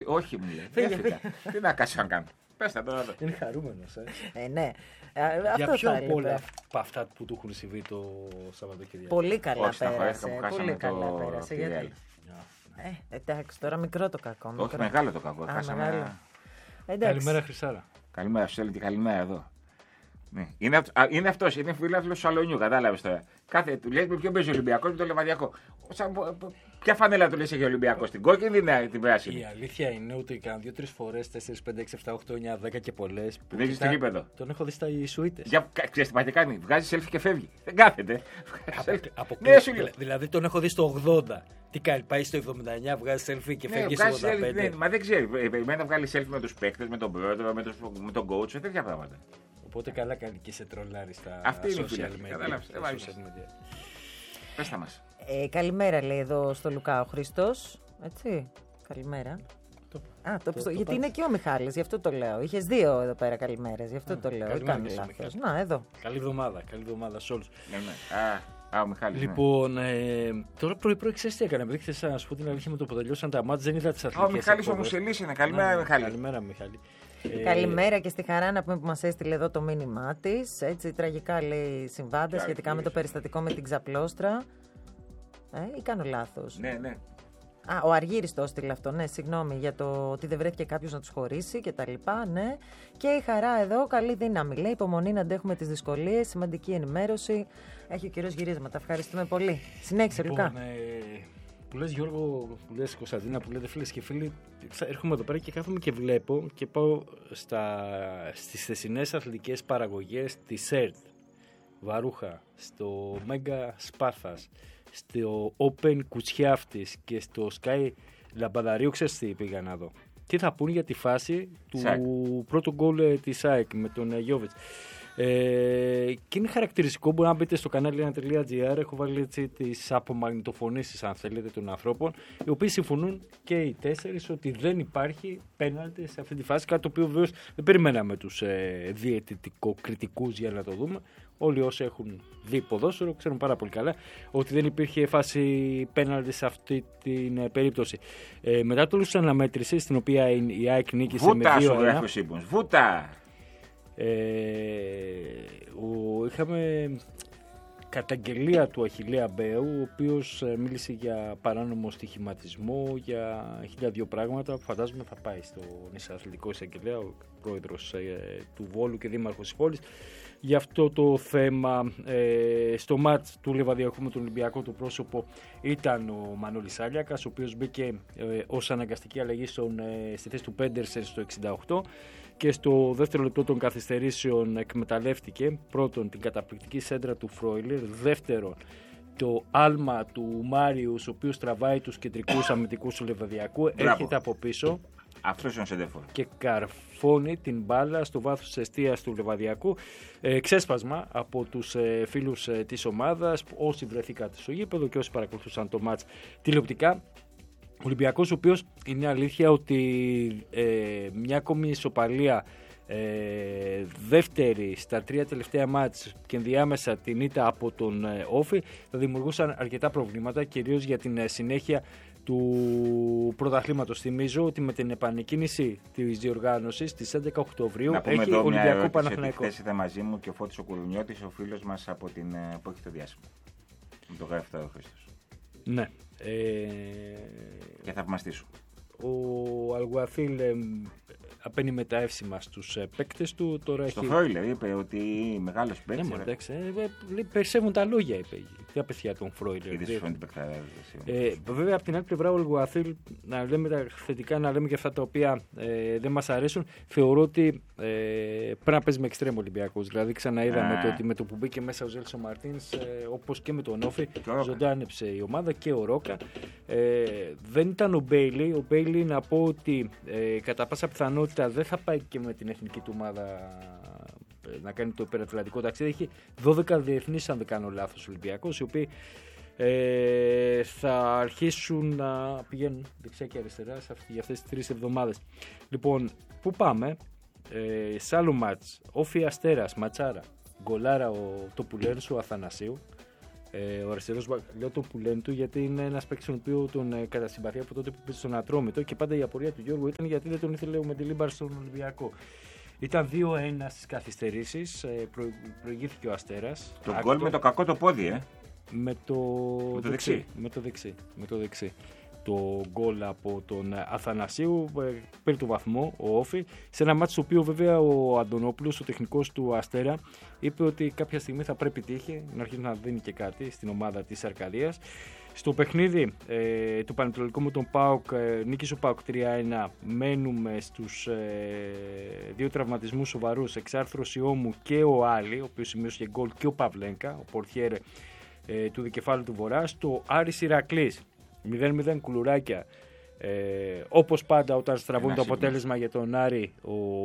Όχι, μου λέει. Έφυγα. Τι να κάτσω να κάνω. Πες τα τώρα. Είναι χαρούμενος. Ναι. Για Αυτό ποιο θα από όλα έλεγα. από αυτά που του έχουν συμβεί το Σαββατοκύριακο? Πολύ καλά Όχι, στεναχωρέθηκα πέρασε. που χάσαμε Πολύ καλά το πέρασε. Real. Γιατί... εντάξει, τώρα μικρό το κακό. Όχι, μεγάλο το κακό. Μεγάλο. Εντάξει. Καλημέρα, Χρυσάρα. Καλημέρα, σου έλεγε καλημέρα εδώ. Ναι. Είναι αυτός, είναι φίλαθλος του Σαλονιού, κατάλαβες τώρα. Κάθε του λέει με ποιο παίζει ο Ολυμπιακός, με το Λεβαδιακό. Ποια φανέλα του λες έχει ο Ολυμπιακός, την κόκκινη ή την πράσινη? Η αλήθεια είναι ότι έκανα 2-3 φορές, 4, 5, 6, 7, 8, 9, 10 και πολλές. Δεν έχεις στο γήπεδο. Τον έχω δει στα Ισουίτες. Ξέρεις τι κάνει, βγάζει selfie και φεύγει. Δεν κάθεται. Ναι, δηλαδή τον έχω δει στο 80. Τι κάνει, πάει στο 79, βγάζει selfie και φεύγει στο 85. Ναι, μα δεν ξέρει. Περιμένει να βγάλει selfie με τους παίκτες, με τον πρόεδρο, με τον coach, τέτοια πράγματα. Οπότε καλά κάνει και σε τρολάρι στα αυτή είναι social media. Κατάλαβες. Πες τα μας. Καλημέρα λέει εδώ στο Λουκά ο Χριστός. Έτσι. Καλημέρα. Γιατί είναι και ο Μιχάλης, γι' αυτό το λέω. Είχες δύο εδώ πέρα καλημέρες, γι' αυτό το λέω. Να, εδώ. Καλή εβδομάδα σε όλους. Ο Μιχάλης. Λοιπόν, τώρα πρωί ξέρεις τι έκανα. Επειδή χθες, να σου πω την αλήθεια, με το που τελειώσαν τα μάτς, δεν είδα τις αθλητικές. Ο Μιχάλης ο Μουσελής είναι. Καλημέρα, Μιχάλη. Καλημέρα, Μιχάλη. Καλημέρα και στη Χαρά να πούμε που μας έστειλε εδώ το μήνυμά της. Έτσι, τραγικά λέει συμβάντα σχετικά με το περιστατικό με την ξαπλώστρα. Ή κάνω λάθος? Ναι. Ο Αργύρης το έστειλε αυτό, ναι, συγγνώμη για το ότι δεν βρέθηκε κάποιος να τους χωρίσει και τα λοιπά, ναι. Και η Χαρά εδώ, καλή δύναμη, λέει, υπομονή να αντέχουμε τις δυσκολίες, σημαντική ενημέρωση. Έχει ο κύριος γυρίσματα, ευχαριστούμε πολύ. Συνέχισε, Λουκά. Που λες Γιώργο, που λες Κωνσταντίνα, που λέτε φίλες και φίλοι, έρχομαι εδώ πέρα και κάθομαι και βλέπω και πάω στις θεσινές αθλητικές παραγωγές της ΕΡΤ, Βαρούχα, στο Μέγκα Σπάθας, στο Open Κουτσιάφτης και στο Sky Λαμπαδαρίου. Ξέρεις τι πήγα να δω? Τι θα πούν για τη φάση του πρώτου γκολ της ΑΕΚ με τον Γιώβιτς. Και είναι χαρακτηριστικό, μπορεί να μπείτε στο κανάλι 1.gr, έχω βάλει έτσι τις απομαγνητοφωνήσεις αν θέλετε των ανθρώπων, οι οποίοι συμφωνούν και οι τέσσερις ότι δεν υπάρχει πέναλτι σε αυτή τη φάση, κάτι το οποίο βεβαίως δεν περιμέναμε τους διαιτητικοκριτικούς για να το δούμε. Όλοι όσοι έχουν δει ποδόσφαιρο ξέρουν πάρα πολύ καλά ότι δεν υπήρχε φάση πέναλτι σε αυτή την περίπτωση. Μετά το τέλος της αναμέτρησης, στην οποία η ΑΕΚ νίκησε με 2-1. Βούτα! Είχαμε καταγγελία του Αχιλλέα Μπέου, ο οποίος μίλησε για παράνομο στοιχηματισμό, για 1002 πράγματα που φαντάζομαι θα πάει στον εισαθλητικό εισαγγελέα, ο πρόεδρος του Βόλου και δήμαρχος της πόλης. Για αυτό το θέμα, στο μάτς του Λεβαδιακού με τον Ολυμπιακό, το πρόσωπο ήταν ο Μανώλης Άλιακας, ο οποίος μπήκε ως αναγκαστική αλλαγή στη θέση του Πέντερσεν στο 68 και στο δεύτερο λεπτό των καθυστερήσεων εκμεταλλεύτηκε πρώτον την καταπληκτική σέντρα του Φρόιλερ, δεύτερον το άλμα του Μάριους, ο οποίος τραβάει τους κεντρικούς αμυντικούς του Λεβαδιακού, έρχεται από πίσω. Αυτός είναι ο σεντεφόρ. Και καρφώνει την μπάλα στο βάθος της εστίας του Λεβαδιακού. Ξέσπασμα από τους φίλους της ομάδας, όσοι βρεθήκατε στο γήπεδο και όσοι παρακολουθούσαν το μάτς τηλεοπτικά. Ο Ολυμπιακός, ο οποίος είναι αλήθεια ότι μια ακόμη ισοπαλία, δεύτερη στα 3 τελευταία μάτς και ενδιάμεσα την ήττα από τον Όφη, θα δημιουργούσαν αρκετά προβλήματα, κυρίως για την συνέχεια του πρωταθλήματος. Θυμίζω ότι με την επανεκκίνηση της διοργάνωσης της 11 Οκτωβρίου έχει Ολυμπιακό Παναθηναϊκό. Χθες μαζί μου και ο Φώτης ο Κουλουνιώτης, ο φίλος μας από την που έχει το διάσημο. Με το γράφει ο Χρήστος. Ναι. Και θαυμαστή σου. Ο Αλγουαθίλ απένει με τα εύσημα στους παίκτες του. Τώρα στο Φρόιλερ είπε ότι μεγάλος παίκτης. Ναι, εντάξει, περισσεύουν τα λόγια, είπε. Τι απευθεία τον Φρόιλερ. Βέβαια, από την άλλη πλευρά, ο Αλγουαθίλ, να λέμε τα θετικά, να λέμε και αυτά τα οποία δεν μας αρέσουν, θεωρώ ότι πρέπει να παίζει με εξτρέμ Ολυμπιακός. Δηλαδή, ξαναείδαμε ότι με το που μπήκε μέσα ο Ζέλσο Μαρτίνς, όπως και με τον Όφη, ζωντάνεψε η ομάδα και ο Ρόκα. Δεν ήταν ο Μπέιλι. Ο Μπέιλι, να πω ότι κατά πάσα πιθανότητα δεν θα πάει και με την εθνική του ομάδα να κάνει το υπερατλαντικό ταξίδι. Έχει 12 διεθνείς, αν δεν κάνω λάθος, Ολυμπιακός, οι οποίοι θα αρχίσουν να πηγαίνουν δεξιά και αριστερά για αυτές τις 3 εβδομάδες. Λοιπόν, πού πάμε? Σε άλλο μάτς, Όφη Αστέρας, ματσάρα, γκολάρα το Πουλέρσου Αθανασίου. Ο αριστερός μπακ, λέω το που λένε του, γιατί είναι ένας παίκτης τον οποίο τον κατασυμπαθεί από τότε που πήγε στον Ατρόμητο και πάντα η απορία του Γιώργου ήταν γιατί δεν τον ήθελε ο Μεντιλίμπαρ στον Ολυμπιακό. Ήταν 2-1 στις καθυστερήσεις, προηγήθηκε ο Αστέρας. Το γκολ με το κακό το πόδι, Με το δεξί. Το γκολ από τον Αθανασίου πήρε το βαθμό ο Όφη, σε ένα μάτσο στο οποίο βέβαια ο Αντωνόπουλος, ο τεχνικός του Αστέρα, είπε ότι κάποια στιγμή θα πρέπει τύχη να αρχίσει να δίνει και κάτι στην ομάδα της Αρκαδίας. Στο παιχνίδι του Πανετολικού με τον ΠΑΟΚ, νίκησε ο ΠΑΟΚ 3-1. Μένουμε στους δύο τραυματισμούς σοβαρούς, εξάρθρωση ώμου και ο Άλλη, ο οποίος σημείωσε και γκολ, και ο Παυλένκα, ο πορτιέρ του Δικεφάλου του Βορρά. Στο Άρης Ηρακλής 0-0 κουλουράκια. Όπως πάντα όταν στραβούν το αποτέλεσμα για τον Άρη, ο